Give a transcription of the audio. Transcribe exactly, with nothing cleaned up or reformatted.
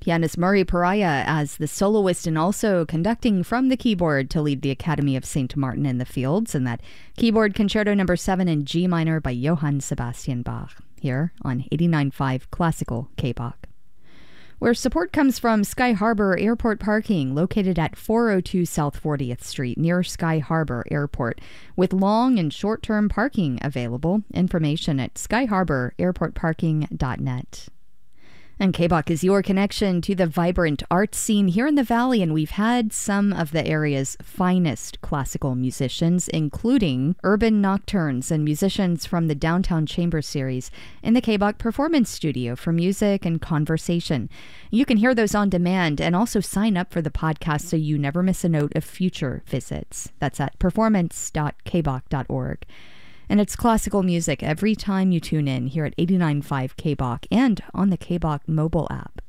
Pianist Murray Pariah as the soloist and also conducting from the keyboard to lead the Academy of Saint Martin in the Fields, and that keyboard concerto number seven in G minor by Johann Sebastian Bach, here on eighty-nine point five Classical K-Bach. Where support comes from Sky Harbor Airport Parking, located at four oh two South fortieth Street near Sky Harbor Airport, with long and short-term parking available. Information at sky harbor airport parking dot net. And K-Bach is your connection to the vibrant art scene here in the Valley, and we've had some of the area's finest classical musicians, including Urban Nocturnes and musicians from the Downtown Chamber Series in the K-Bach Performance Studio for music and conversation. You can hear those on demand and also sign up for the podcast so you never miss a note of future visits. That's at performance dot k bach dot org. And it's classical music every time you tune in here at eighty-nine point five K-Bach and on the K-Bach mobile app.